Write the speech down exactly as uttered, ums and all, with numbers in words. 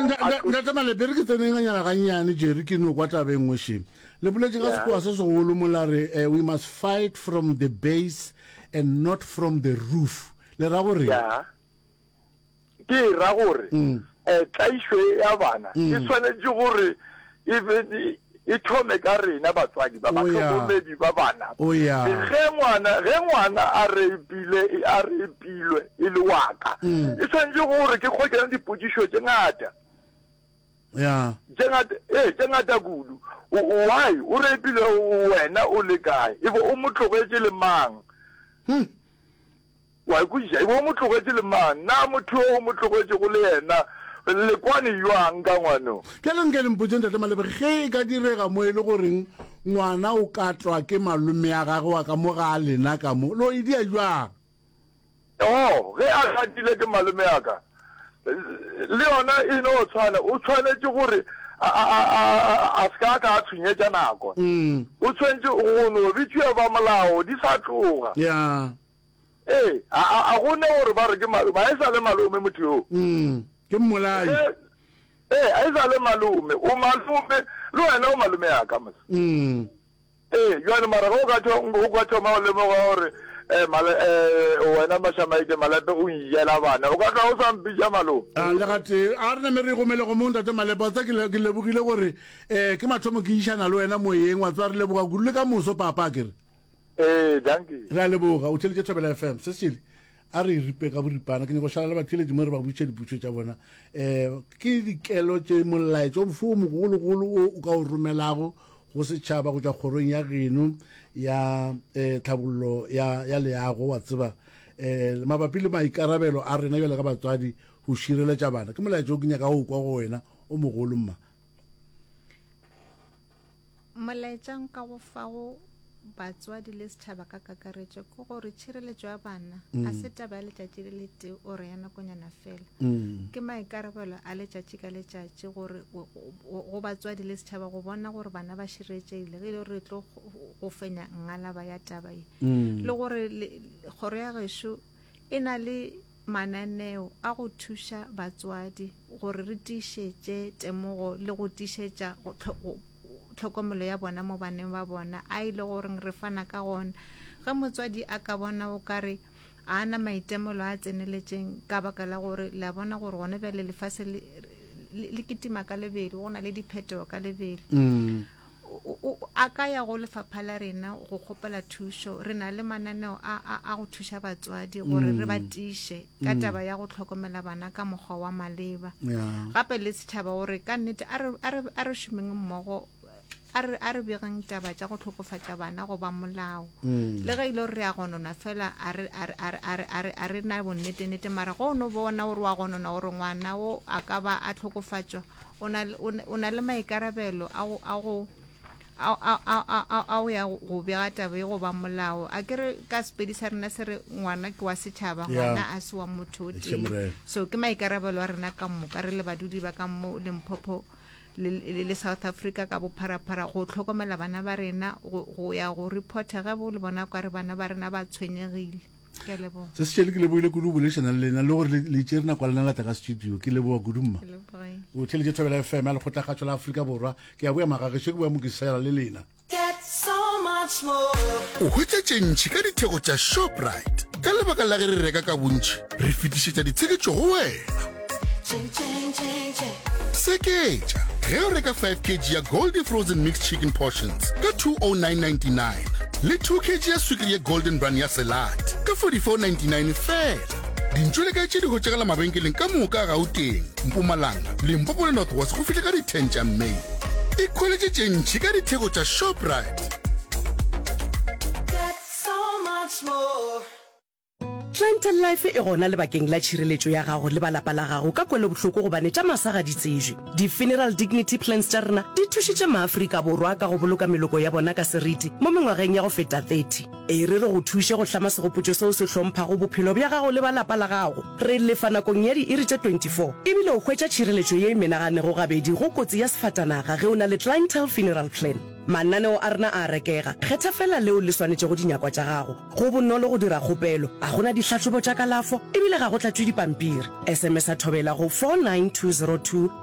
nda male bere ke tsene nganyana ga nyane Jerry ke no kwa tabeng mo shim le boletse ka sekwa se se go molare we must fight from the base and not from the roof le ra gore ya ke ra gore eh tlaishwe ya bana ke tshwanetse gore e e thome ka rena batswadi ba ba tlhokomedi ba bana ge ngwana ge ngwana a re pile a re pilwe e le waka e tshwanetse gore ke khokela dipotšišo tse ngata ya tengata eh tengata kudu why o re pile wena o le kae e bo o motlogetse le mang hm wa go ja e bo motlogetse le mang na motho o motlogetse go le yena le kwane yoang ka ngwano ke le ngele mpotse ntate malebe ge ka direga mo ile goreng ngwana o ka tswa ke malome ya gagwe wa ka mo ga lena ka mo lo idia jwa oh ge a gatile ke malome ya ka le ona e no tshwana o tshwanetse gore a a a ska ka tshwenyetsa nako mm o tshwanetse o no bitšwa ba molao di sa tloga ya eh a a gone gore ba re ke malome ba e sa le malome motho yo mm ke mmolai eh a e sa le malome o malome le wena o malome ya ka mos mm eh yona mara go ka tho go ka tho ma le mo gore eh mala eh wena mashamaite malape o yela bana o ka tla o sampija malo a le gate a rena me re go mele go mo ntate maleba tsa ke le ke lebogile gore eh ke mathomo ke ishana le wena moyeng wa tswa re leboga gudule ka moso papa ke re eh dankie ra leboga o tshele Thobela F M se sile a re ripe ka boripana ke ne go shala le bathile di mo re ba butse diputso tsa bona eh ke dikelo tse molaetso mfu mo go go o ka o romelago go se tšhaba go tla khorong ya geno ya eh tlhabollo ya ya leago wa tseba eh mabapi le maikarabelo a rena jela ka batswadi go shireletša bana ke molaetso ke nyaka go kwa go wena o mogolo mma molaetšang ka go fa go batswadi le setšhaba ka kakaretšo ke gore tšhireletšo ya bana a se taba ya letšatši le lete o re ya nakonyana fela ke maikarabelo a letšatši ka letšatši gore go batswadi le setšhaba go bona gore bana ba širetšeile ge le re tlo go fenya ngalaba ya taba ye le gore kgoro ya gešo e na le mananeo a go thuša batswadi gore re tiišetše temogo le go tiišetša tlhokomelo ya bona mo baneng ba bona a ile gore re fana ka gona ge motswadi a ka bona o kare a na maitemelo a tseneletšeng ka baka la gore la bona gore gone bjale lefase le kitima ka lebedi go na le diphetogo ka lebedi a ka ya go lefapha la rena go kgopela thušo re na le mananeo a go thuša batswadi gore re ba tiiše ka taba ya go tlhokomela bana ka mokgwa wa maleba gape le setšhaba gore ka nnete a re šomeng mmogo a re begeng taba tša go tlhokofatša bana go ba molao le ge ile re a gonona fela a re na bonnetenete mara go no bona gore wa gonona gore ngwana o a ka ba a tlhokofatšwa o na le maikarabelo a go a o ya go bega taba go ba molao a kere ka sepedi sa rena se re ngwana ke wa setšhaba ngwana a se wa motho o tee so ke maikarabelo a rena ka moka re le badudi ba ka mo Limpopo le South Africa ka bopharaphara go tlhokomela bana ba rena go ya go reporta ga bo le bona ka re bana ba rena ba tshwenyegile ke lebo se se ke le boile kudu boleshana le lena le gore le tšerena kwa lena la taka studio ke lebo gudumma o tšhele Thobela F M a le go tla ga Afrika borwa ke ya boya magage se ke boya mo ke sela le lena Get so much more o hwetša tšentši ka ditheko tša Shoprite ka lebaka la ge re reka ka bontši re fetišetša ditsheketšo go wena seketša ge o reka five kilograms ya Goldie frozen mixed chicken portions ka two oh nine ninety-nine le two kilograms ya sukiri ya Golden Run ya salad ka forty-four ninety-nine fela dintšo le ka tše di go tšegela mabenkeleng ka moka a Gauteng, Mpumalanga, Limpopo le North West go fihle ka di ten tša Mei ikholetše tšentši ka ditheko tša Shoprite. Get so much more Rental Life e gona le bakeng la tšhireletšo ya gago le balapa la gago ka kwele bohloko gobane tša masaga di tsejwe di-funeral dignity plans tša rena di thušitše maafrika borwa ka go boloka meloko ya bona ka seriti mo mengwageng ya go feta thirty e re re go thuše go hlama segopotšo seo se hlomphago bophelo bja gago le balapa la gago re lefa nakong ya di-iri tše twenty-four ebile o hwetša tšhireletšo ye e menaganego gabedi go kotsi ya sefatanaga ge o na le clientele funeral plan mananeo a rena a rekega kgetha fela leo le swanetše go dinyakwa tša gago go bonolo go dira kgopelo a gona ditlhatlhobo tša kalafo ebile ga go tlatšwe dipampiri S M S a thobela go four nine two zero two